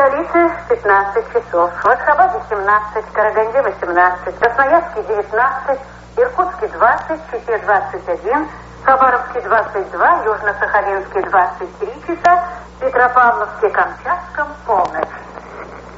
столице 15 часов, в Ашхабаде 17, Караганде 18, Красноярске 19, Иркутске 20, Чите 21, Хабаровске 22, Южно-Сахалинске 23 часа, Петропавловске-Камчатском полночь.